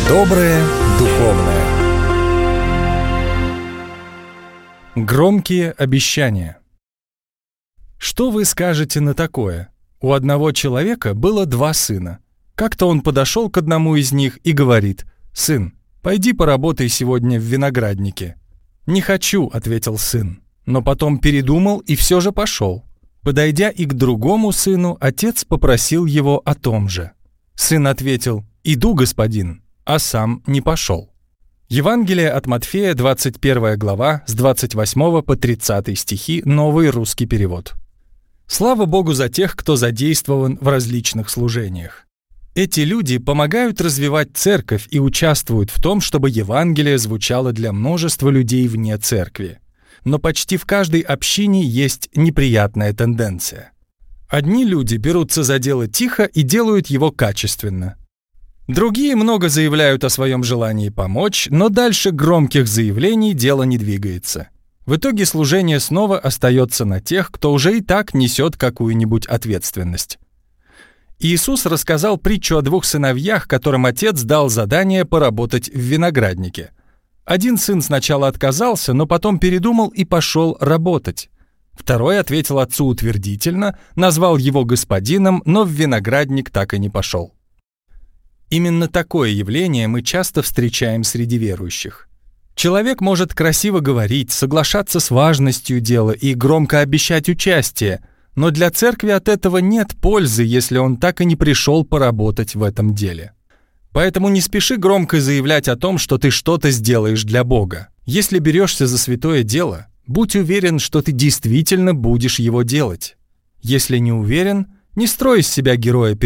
Доброе духовное. Громкие обещания. Что вы скажете на такое? У одного человека было 2 сына. Как-то он подошел к одному из них и говорит: «Сын, пойди поработай сегодня в винограднике». «Не хочу», — ответил сын, но потом передумал и все же пошел. Подойдя и к другому сыну, отец попросил его о том же. Сын ответил: «Иду, господин», а сам не пошел. Евангелие от Матфея, 21 глава, с 28 по 30 стихи, новый русский перевод. Слава Богу за тех, кто задействован в различных служениях. Эти люди помогают развивать церковь и участвуют в том, чтобы Евангелие звучало для множества людей вне церкви. Но почти в каждой общине есть неприятная тенденция. Одни люди берутся за дело тихо и делают его качественно. Другие много заявляют о своем желании помочь, но дальше громких заявлений дело не двигается. В итоге служение снова остается на тех, кто уже и так несет какую-нибудь ответственность. Иисус рассказал притчу о 2 сыновьях, которым отец дал задание поработать в винограднике. Один сын сначала отказался, но потом передумал и пошел работать. Второй ответил отцу утвердительно, назвал его господином, но в виноградник так и не пошел. Именно такое явление мы часто встречаем среди верующих. Человек может красиво говорить, соглашаться с важностью дела и громко обещать участие, но для церкви от этого нет пользы, если он так и не пришел поработать в этом деле. Поэтому не спеши громко заявлять о том, что ты что-то сделаешь для Бога. Если берешься за святое дело, будь уверен, что ты действительно будешь его делать. Если не уверен, не строй из себя героя